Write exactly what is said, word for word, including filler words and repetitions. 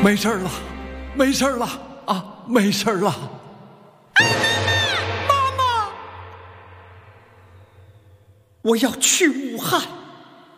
没事了，没事了啊，没事了。 妈妈，我要去武汉。